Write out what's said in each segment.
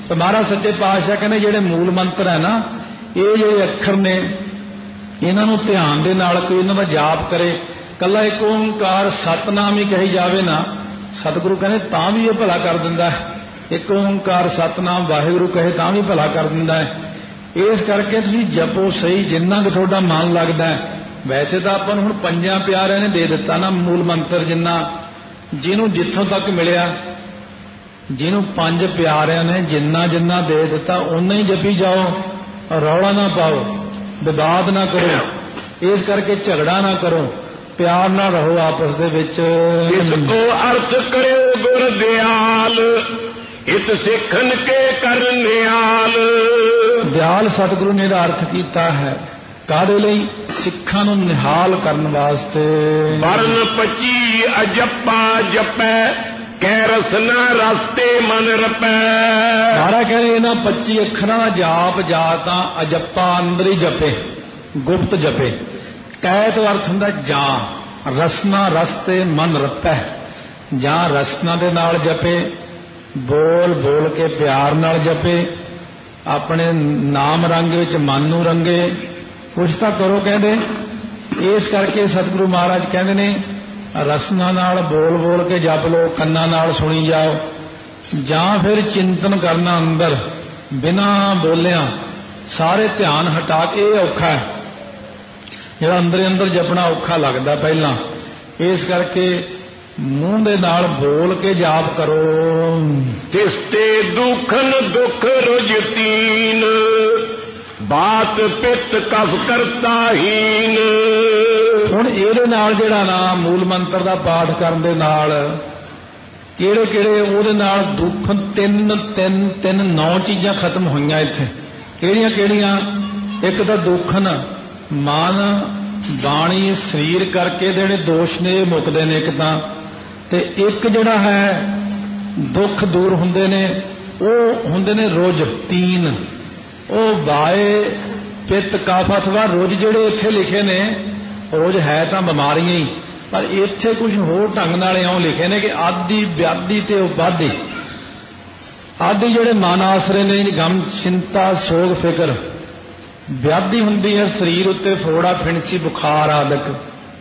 तो महाराज सच्चे पातशाह कहने जिहड़े मूल मंत्र है ना, ये जिहड़े अखर ने इन्हां नूं ध्यान दे नाल कोई इन्हां दा जाप करे, कला एक ओंकार सतनाम ही कही जावे ना, सतगुरु कहने तां भी ये भला कर दिंदा है। एक ओंकार सतनाम वाहिगुरू कहे तां भी भला कर दिंदा है। इस करके तुसीं जपो सही जिन्ना कि तुहाडा मन लगदा है। वैसे तो आपां नूं हुण पंजां प्यारिਆਂ ने दे दिता ना मूल मंत्र, जिन्ना जिन्हों जिथों तक मिलिया, जिन्हों 5 प्यारिਆਂ ने जिन्ना जिन्ना दे दिता उन्ना ही जपी जाओ, रौला ना पाओ, विवाद ना करो, इस करके झगड़ा ना करो, प्यार ना रहो आपस दे विच। इसको अर्थ करे गुर दयाल, इत सिखन के कर निहाल। दयाल सतगुरु ने अर्थ किया है कादे लई, सिखां नूं निहाल करन वास्ते। वरन 25 अजप्पा जपै, कै रसना रस्ते मन रपै। सारा कहने इन्हां 25 अखरां दा जाप जाता अजप्पा अंदर ही जपे, गुप्त जपे। कै तो अर्थ हुंदा जा, रसना रस्ते मन रपै, जा रसना दे नाल जपे, बोल बोल के प्यार नाल जपे, अपने नाम रंग विच मन नूं रंगे, कुछ तो करो कहते। इस करके सतगुरु महाराज कहते ने रसना नाल बोल बोल के जप लो, कन्ना नाल सुनी जाओ, जां फिर चिंतन करना अंदर बिना बोलिया, सारे ध्यान हटा के। औखा है जिहड़ा अंदर अंदर जपना औखा लगता पहला, इस करके मूँह दे नाल बोल के जाप करो। तिस्ते दुखन दुख रुजतीन, बात पित कफ करता हीन। हुण इहदे नाल जिहड़ा ना मूल मंत्र दा पाठ करन दे नाल किहड़े किहड़े उहदे नाल दुख तीन 9 चीज़ां खत्म होईयां इत्थे। किहड़ियां किहड़ियां? एक तां दुखन मन बाणी शरीर करके ਜਿਹੜੇ दोष ने मुकदे ने, एक तां ते एक जिहड़ा है दुख दूर हुंदे ने, ਉਹ हुंदे ने रुज 3। ਉਹ बाए पित्त कफ अथवा रुज ਜਿਹੜੇ ਇੱਥੇ लिखे ने, रुज है तो बीमारियां ही, पर इत्थे कुछ होर ढंग नाल इउं लिखे ने कि आदि व्याधि ते उपाधि। आदि ਜਿਹੜੇ मन आसरे ने, गम चिंता सोग फिक्र, व्याधि हुंदी है शरीर उत्ते फोड़ा फिणसी बुखार आदਿਕ,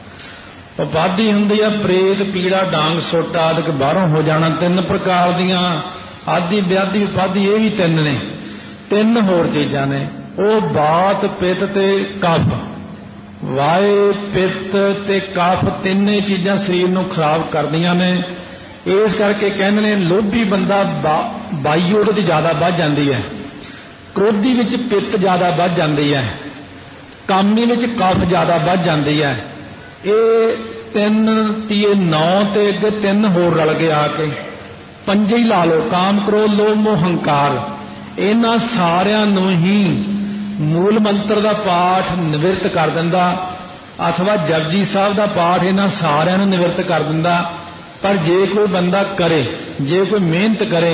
उपाधि हुंदी है प्रेत पीड़ा डांग सोट आदਿਕ बाहरों हो जाना। 3 प्रकार दियां आदि व्याधि उपाधि, ये भी 3 ने। 3 होर चीज़ां ने, वो बात पित्त ते कफ, वाए पित्त ते कफ, 3 चीज़ां शरीर नूं खराब करदियां ने। इस करके कहंदे ने लोभी बंदा बाई ओहदे ज़्यादा वध जांदी है, क्रोधी विच पित्त ज़्यादा वध जांदी है, कामी विच कफ ज़्यादा वध जांदी है। ये 3 तीए 9 ते अगे 3 होर रल के आके 5 ही ला लो, काम क्रोध लोभ मोह हंकार। इन्हां सारियां नूं ही मूल मंत्र दा पाठ निवृत्त कर दिंदा, अथवा जपजी साहब दा पाठ इन्हां सारियां नूं निवृत्त कर दिंदा। पर जे कोई बंदा करे, जे कोई मेहनत करे,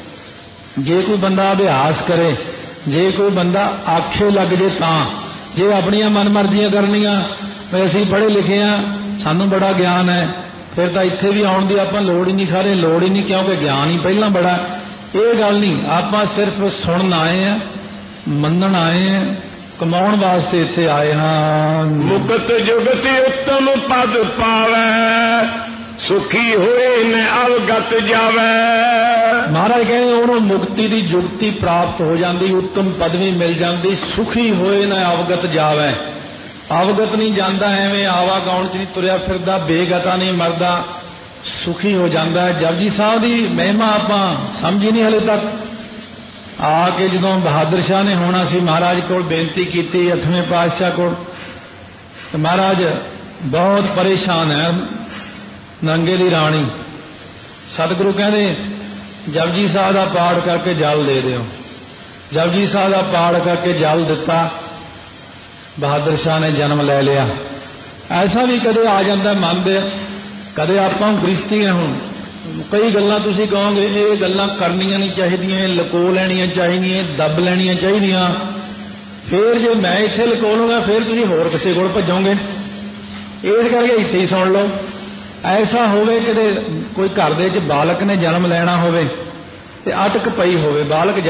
जे कोई बंदा अभ्यास करे, जे कोई बंदा आखे लग जे, तां जे अपनियां मन मर्जियां करनियां भी असीं पढ़े लिखे हाँ, सानूं बड़ा ज्ञान है, फिर तो इत्थे भी आउण दी आपां लोड़ ही नहीं, खरे लोड़ ही नहीं, क्योंकि ज्ञान ही पहला बड़ा। ये गल नहीं, आपां सिर्फ सुनन आए हैं, मनन आए हैं, कमाउण वास्ते इत्थे आए हाँ। मुक्त जुगत उत्तम पद पावै, सुखी होए न अवगत जावै। महाराज कहते उन्होंने मुक्ति की जुगती प्राप्त हो जाती, उत्तम पदवी मिल जाती, सुखी होए न अवगत जावै। अवगत नहीं जाता, एवं आवा गाउन च नहीं तुरया फिरदा, बेगता नहीं मरदा, सुखी हो जाता है। जपजी साहब की महिमा आपां समझी नहीं हले तक। आके जदों बहादुर शाह ने होना सी, महाराज को बेनती की 8वें पातशाह को, तो महाराज बहुत परेशान है, नंगे दी राणी। सतगुरु कहते जपजी साहब का पाठ करके जल दे दिओ। जपजी साहब का पाठ करके जल दिता, बहादुर शाह ने जन्म ले लिया। ऐसा भी कदे आ जाता मन दे, कदे आपां गृहस्थी हैं, हुण कई गल्लां तुसीं कहोगे ये गल्लां करनियां नहीं चाहिए, लको लैनियां चाहिए, दब लैनियां चाहिए। फिर जे मैं इत्थे लको लूँगा फिर तुसीं होर किसी कोल भजोगे। इस करके इत्थे ही सुन लो। ऐसा होवे कि कोई घर दे विच बालक ने जन्म लेना होवे ते अटक पई होवे, बालक